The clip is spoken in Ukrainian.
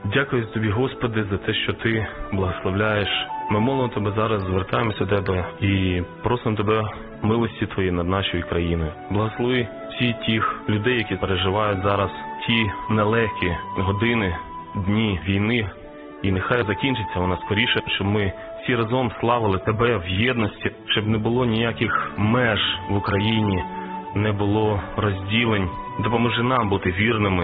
Дякую тобі, Господи, за те, що ти благословляєш. Ми молимо тебе зараз, звертаємося до тебе і просимо тебе милості твої над нашою країною. Благослови всі тих людей, які переживають зараз ті нелегкі години, дні війни. І нехай закінчиться вона скоріше, щоб ми всі разом славили тебе в єдності, щоб не було ніяких меж в Україні, не було розділень. Допоможи нам бути вірними